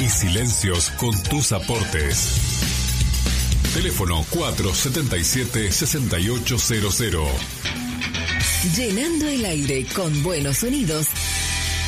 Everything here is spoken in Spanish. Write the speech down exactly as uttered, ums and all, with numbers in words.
Abrís silencios con tus aportes. Teléfono cuatro siete siete, seis ocho cero cero. Llenando el aire con buenos sonidos